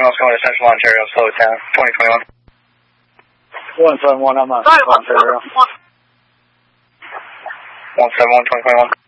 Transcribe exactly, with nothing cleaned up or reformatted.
else going to Central Ontario, slow it down, twenty twenty-one. one seven one, I'm on Ontario. one seven one, twenty twenty-one.